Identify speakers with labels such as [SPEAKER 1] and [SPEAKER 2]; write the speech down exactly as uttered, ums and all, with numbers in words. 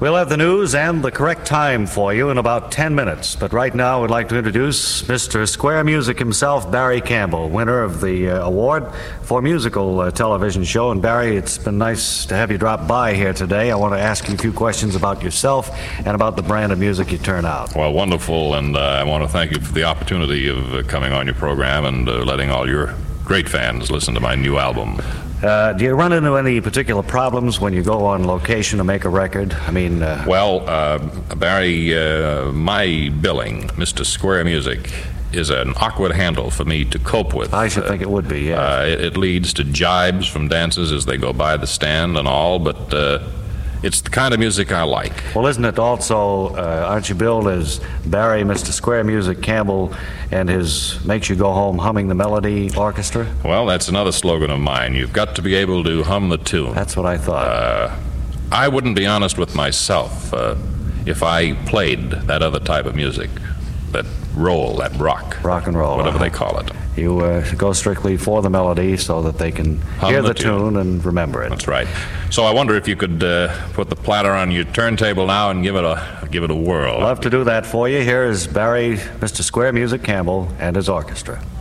[SPEAKER 1] We'll have the news and the correct time for you in about ten minutes. But right now, we'd like to introduce Mister Square Music himself, Barry Campbell, winner of the uh, award for musical uh, television show. And Barry, it's been nice to have you drop by here today. I want to ask you a few questions about yourself and about the brand of music you turn out.
[SPEAKER 2] Well, wonderful, and uh, I want to thank you for the opportunity of uh, coming on your program and uh, letting all your great fans listen to my new album.
[SPEAKER 1] Uh, do you run into any particular problems when you go on location to make a record? I mean... Uh...
[SPEAKER 2] Well, uh, Barry, uh, my billing, Mister Square Music, is an awkward handle for me to cope with.
[SPEAKER 1] I should uh, think it would be, yeah.
[SPEAKER 2] Uh, it, it leads to jibes from dancers as they go by the stand and all, but uh, it's the kind of music I like.
[SPEAKER 1] Well, isn't it also, uh, aren't you billed as Barry, Mister Square Music Campbell, and his Makes You Go Home Humming the Melody Orchestra?
[SPEAKER 2] Well, that's another slogan of mine. You've got to be able to hum the tune.
[SPEAKER 1] That's what I thought.
[SPEAKER 2] Uh, I wouldn't be honest with myself uh, if I played that other type of music, that roll, that rock.
[SPEAKER 1] Rock and roll.
[SPEAKER 2] Whatever
[SPEAKER 1] uh-huh.
[SPEAKER 2] they call it.
[SPEAKER 1] You uh, go strictly for the melody so that they can
[SPEAKER 2] hum
[SPEAKER 1] hear
[SPEAKER 2] the,
[SPEAKER 1] the
[SPEAKER 2] tune.
[SPEAKER 1] tune and remember it.
[SPEAKER 2] That's right. So I wonder if you could uh, put the platter on your turntable now and give it a give it a whirl.
[SPEAKER 1] Love to do that for you. Here is Barry, Mister Square Music Campbell, and his orchestra.